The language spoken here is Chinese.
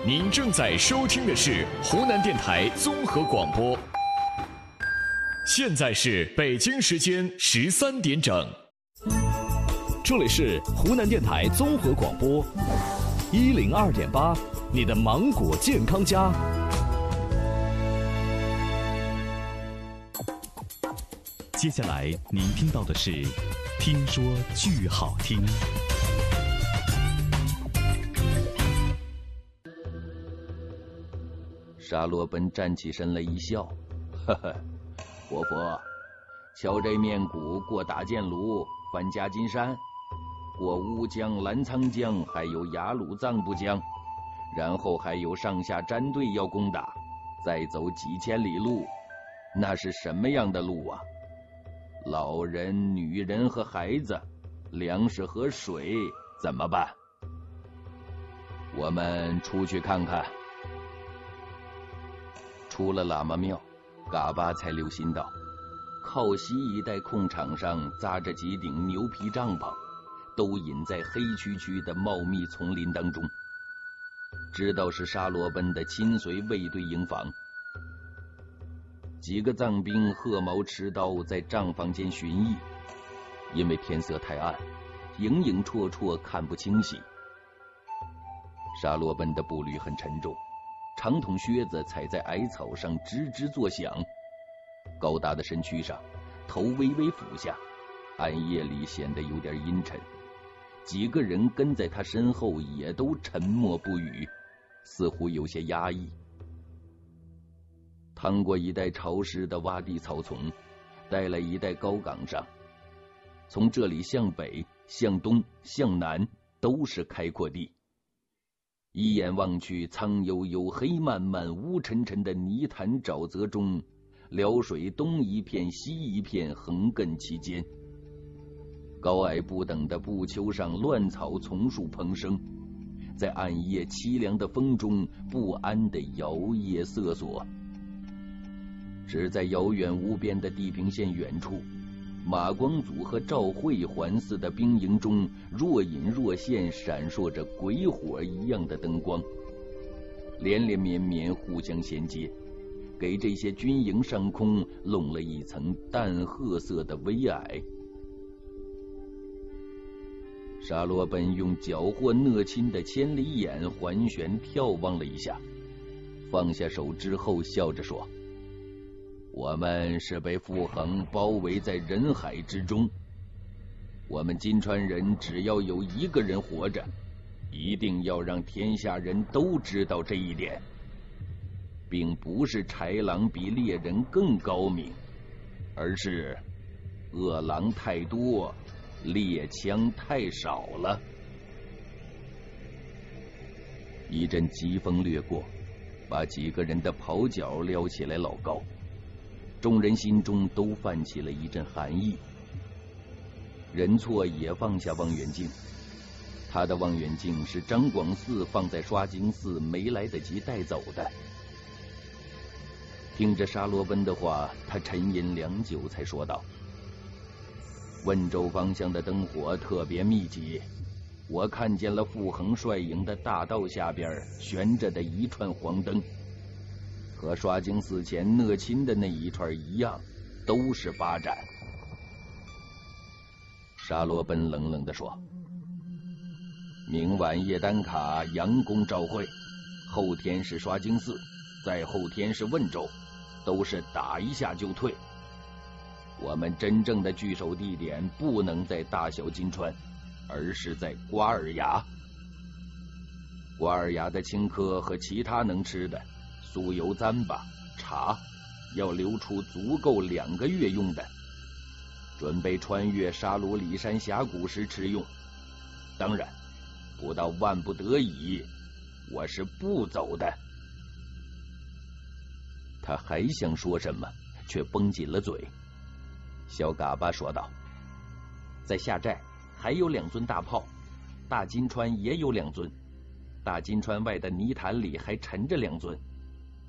您正在收听的是湖南电台综合广播，现在是北京时间13点整， 这里是湖南电台综合广播102.8，你的芒果健康家。接下来您听到的是听说剧好听。 沙罗奔站起身来一笑，呵呵，伯伯，瞧这面谷过大建炉，翻夹金山，过乌江、澜沧江，还有雅鲁藏布江，然后还有上下战队要攻打，再走几千里路，那是什么样的路啊？老人、女人和孩子，粮食和水怎么办？我们出去看看。出了喇嘛庙，嘎巴才留心到，靠西一带空场上扎着几顶牛皮帐篷，都隐在黑黢黢的茂密丛林当中，知道是沙罗奔的亲随卫队营房。几个藏兵褐毛持刀在帐房间巡役，因为天色太暗，影影绰绰看不清晰。沙罗奔的步履很沉重，长筒靴子踩在矮草上吱吱作响，高大的身躯上，头微微俯下，暗夜里显得有点阴沉。几个人跟在他身后也都沉默不语，似乎有些压抑。趟过一带潮湿的洼地草丛，待来一带高岗上，从这里向北、向东、向南都是开阔地。一眼望去，苍悠悠、黑漫漫、乌沉沉的泥潭沼泽中，辽水东一片西一片横亘其间。高矮不等的步丘上乱草丛树蓬生，在暗夜凄凉的风中不安地摇曳瑟索。只在遥远无边的地平线远处，马光祖和赵慧环似的兵营中若隐若现闪烁着鬼火一样的灯光，连连绵绵互相衔接，给这些军营上空笼了一层淡褐色的微霭。沙罗奔用缴获讷亲的千里眼环旋眺望了一下，放下手之后笑着说，我们是被傅恒包围在人海之中，我们金川人只要有一个人活着，一定要让天下人都知道这一点，并不是豺狼比猎人更高明，而是恶狼太多，猎枪太少了。一阵疾风掠过，把几个人的袍角撩起来老高，众人心中都泛起了一阵寒意。任错也放下望远镜，他的望远镜是张广嗣放在刷经寺没来得及带走的。听着沙罗奔的话，他沉吟良久才说道，温州方向的灯火特别密集，我看见了傅恒率营的大道下边悬着的一串黄灯，和刷经寺前讷亲的那一串一样，都是八盏。沙罗奔冷冷地说，明晚叶丹卡佯攻赵会，后天是刷经寺，再后天是汶州，都是打一下就退。我们真正的据守地点不能在大小金川，而是在瓜尔牙。瓜尔牙的青稞和其他能吃的酥油糌粑、茶，要留出足够2个月用的，准备穿越沙鲁里山峡谷时吃用。当然，不到万不得已，我是不走的。他还想说什么，却绷紧了嘴。小嘎巴说道，在下寨还有2尊大炮，大金川也有2尊，大金川外的泥潭里还沉着2尊，